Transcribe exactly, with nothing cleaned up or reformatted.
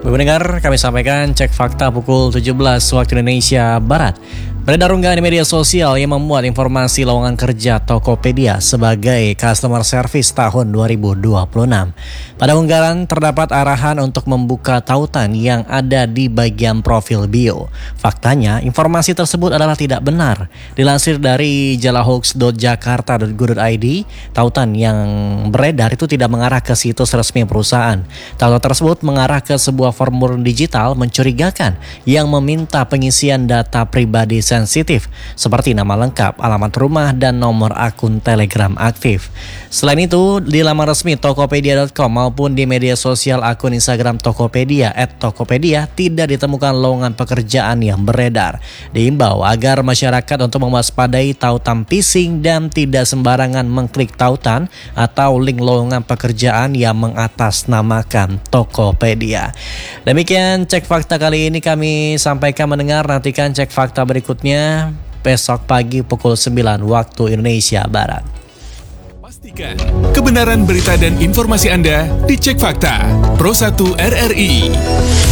Pendengar, kami sampaikan cek fakta pukul tujuh belas waktu Indonesia Barat. Beredar unggahan di media sosial yang memuat informasi lowongan kerja Tokopedia sebagai customer service tahun dua ribu dua puluh enam. Pada unggahan terdapat arahan untuk membuka tautan yang ada di bagian profil bio. Faktanya, informasi tersebut adalah tidak benar. Dilansir dari jalahooks dot jakarta dot go dot i d, tautan yang beredar itu tidak mengarah ke situs resmi perusahaan. Tautan tersebut mengarah ke sebuah formulir digital mencurigakan yang meminta pengisian data pribadi sensitif seperti nama lengkap, alamat rumah, dan nomor akun Telegram aktif. Selain itu, di laman resmi tokopedia dot com maupun di media sosial akun Instagram Tokopedia et tokopedia tidak ditemukan lowongan pekerjaan yang beredar. Diimbau agar masyarakat untuk mewaspadai tautan phishing dan tidak sembarangan mengklik tautan atau link lowongan pekerjaan yang mengatasnamakan Tokopedia. Demikian cek fakta kali ini kami sampaikan mendengar. Nantikan cek fakta berikutnya besok pagi pukul sembilan waktu Indonesia Barat. Pastikan kebenaran berita dan informasi Anda dicek fakta Pro satu R R I.